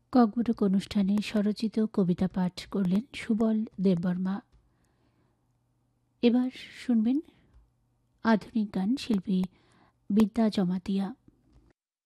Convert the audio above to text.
ককবরক অনুষ্ঠানে স্বরচিত কবিতা পাঠ করলেন সুবল দেববর্মা। এবার শুনবেন আধুনিক গান, শিল্পী বিদ্যা জমাতিয়া।